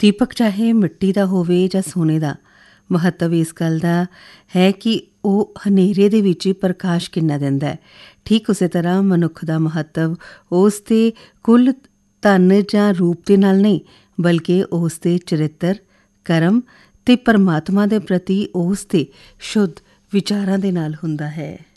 ਦੀਪਕ ਚਾਹੇ ਮਿੱਟੀ ਦਾ ਹੋਵੇ ਜਾਂ ਸੋਨੇ ਦਾ, ਮਹੱਤਵ ਇਸ ਗੱਲ ਦਾ ਹੈ ਕਿ ਉਹ ਹਨੇਰੇ ਦੇ ਵਿੱਚ ਹੀ ਪ੍ਰਕਾਸ਼ ਕਿੰਨਾ ਦਿੰਦਾ ਹੈ। ਠੀਕ ਉਸੇ ਤਰ੍ਹਾਂ ਮਨੁੱਖ ਦਾ ਮਹੱਤਵ ਉਸ ਦੇ ਕੁੱਲ ਧਨ ਜਾਂ ਰੂਪ ਦੇ ਨਾਲ ਨਹੀਂ, ਬਲਕਿ ਉਸ ਦੇ ਚਰਿੱਤਰ, ਕਰਮ ਅਤੇ ਪਰਮਾਤਮਾ ਦੇ ਪ੍ਰਤੀ ਉਸ ਦੇ ਸ਼ੁੱਧ ਵਿਚਾਰਾਂ ਦੇ ਨਾਲ ਹੁੰਦਾ ਹੈ।